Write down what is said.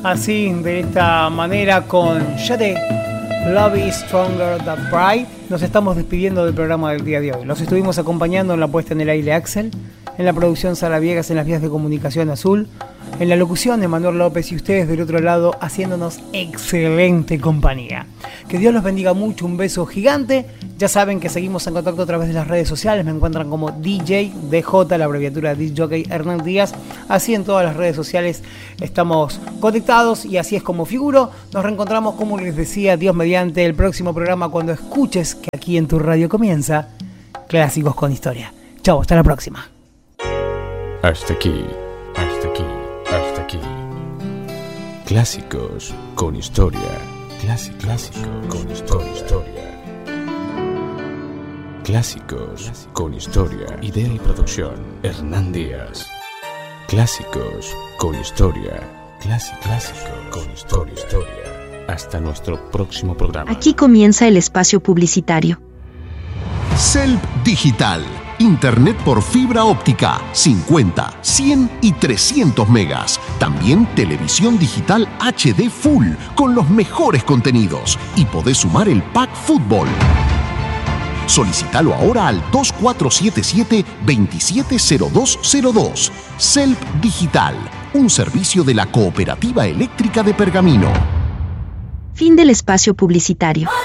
Así, de esta manera, con Shade, Love is Stronger Than Pride, nos estamos despidiendo del programa del día de hoy. Los estuvimos acompañando en la puesta en el aire Axel, en la producción Sara Viegas, en las vías de comunicación Azul, en la locución de Manuel López y ustedes del otro lado haciéndonos excelente compañía. Que Dios los bendiga mucho, un beso gigante. Ya saben que seguimos en contacto a través de las redes sociales, me encuentran como DJ DJ, la abreviatura de DJ Hernán Díaz. Así en todas las redes sociales estamos conectados y así es como figuro. Nos reencontramos, como les decía, Dios mediante, el próximo programa cuando escuches que aquí en tu radio comienza Clásicos con Historia. Chau, hasta la próxima. Hasta aquí. Clásicos con Historia. Clásicos con Historia. Clásicos con Historia. Idea y producción Hernán Díaz. Clásicos con Historia. Clásico con Historia. Hasta nuestro próximo programa. Aquí comienza el espacio publicitario. CELP Digital. Internet por fibra óptica, 50, 100 y 300 megas. También televisión digital HD Full, con los mejores contenidos. Y podés sumar el pack fútbol. Solicítalo ahora al 2477-270202. CELP Digital, un servicio de la Cooperativa Eléctrica de Pergamino. Fin del espacio publicitario.